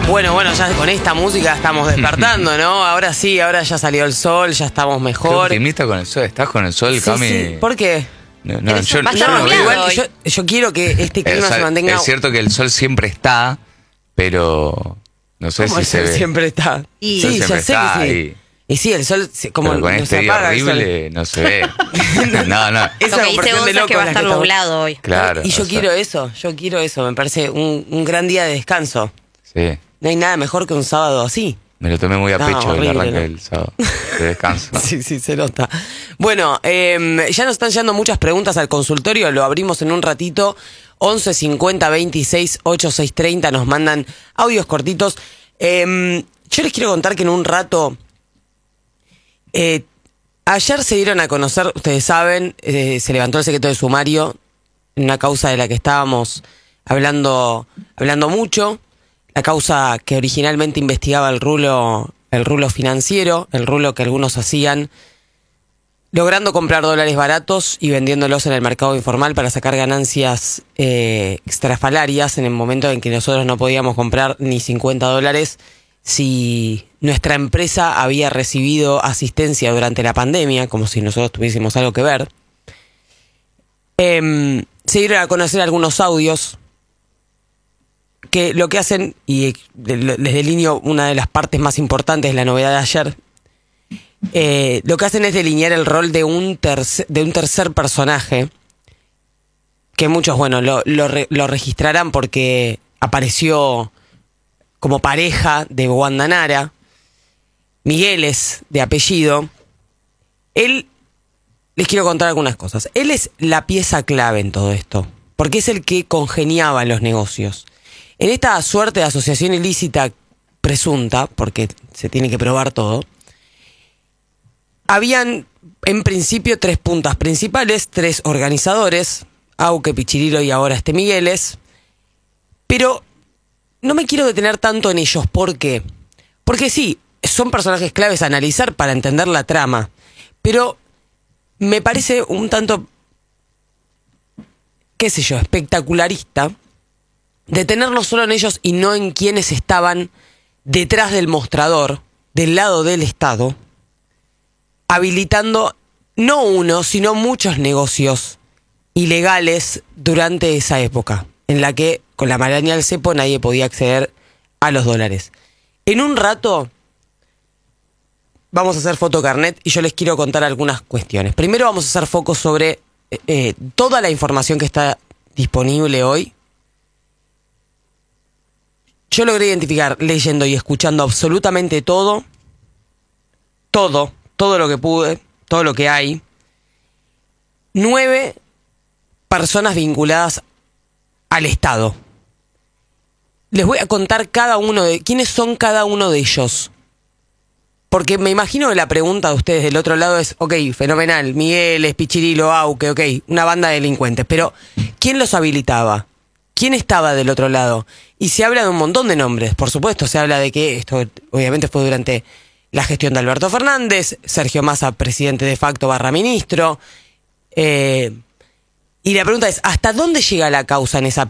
Bueno, ya con esta música estamos despertando, ¿no? Ahora sí, ahora ya salió el sol, ya estamos mejor. Qué optimista con el sol. ¿Estás con el sol, Cami? Sí. ¿Por qué? No, yo no veo. Igual yo quiero que este clima se mantenga. Es cierto que el sol siempre está, pero no sé si se ve. Siempre está. Sí, ya sé está que sí. Y sí, el sol como pero con no este se día apaga, horrible no se ve. No. Esa Lo que dice vos es que va a estar nublado hoy. Claro. Y yo quiero eso, me parece un gran día de descanso. Sí. No hay nada mejor que un sábado así. Me lo tomé muy a pecho horrible, el arranque ¿no? del sábado de descanso. Sí, se nota. Bueno, ya nos están llegando muchas preguntas al consultorio, lo abrimos en un ratito. 11 50 26 86 30 nos mandan audios cortitos. Yo les quiero contar que en un rato, ayer se dieron a conocer, ustedes saben, se levantó el secreto de sumario en una causa de la que estábamos hablando mucho. La causa que originalmente investigaba el rulo financiero, el rulo que algunos hacían, logrando comprar dólares baratos y vendiéndolos en el mercado informal para sacar ganancias extrafalarias en el momento en que nosotros no podíamos comprar ni $50 si nuestra empresa había recibido asistencia durante la pandemia, como si nosotros tuviésemos algo que ver. Se dieron a conocer algunos audios que lo que hacen, y les delineo una de las partes más importantes de la novedad de ayer, lo que hacen es delinear el rol de un tercer personaje, que muchos, lo registrarán porque apareció como pareja de Wanda Nara. Miguel es de apellido. Él, les quiero contar algunas cosas. Él es la pieza clave en todo esto, porque es el que congeniaba los negocios. En esta suerte de asociación ilícita presunta, porque se tiene que probar todo, habían en principio 3 puntas principales, 3 organizadores, Auque, Pichirilo y ahora Migueles, pero no me quiero detener tanto en ellos. ¿Por qué? Porque sí, son personajes claves a analizar para entender la trama, pero me parece un tanto, espectacularista detenernos solo en ellos y no en quienes estaban detrás del mostrador, del lado del Estado, habilitando no uno, sino muchos negocios ilegales durante esa época, en la que con la maraña del cepo nadie podía acceder a los dólares. En un rato vamos a hacer fotocarnet y yo les quiero contar algunas cuestiones. Primero vamos a hacer foco sobre toda la información que está disponible hoy. Yo logré identificar, leyendo y escuchando absolutamente todo lo que pude, todo lo que hay. 9 personas vinculadas al Estado. Les voy a contar quiénes son cada uno de ellos. Porque me imagino que la pregunta de ustedes del otro lado es, ok, fenomenal, Miguel, Pichirilo, Auque, ok, una banda de delincuentes, pero ¿quién los habilitaba? ¿Quién estaba del otro lado? Y se habla de un montón de nombres. Por supuesto, se habla de que esto obviamente fue durante la gestión de Alberto Fernández, Sergio Massa, presidente de facto / ministro. Y la pregunta es, ¿hasta dónde llega la causa en esa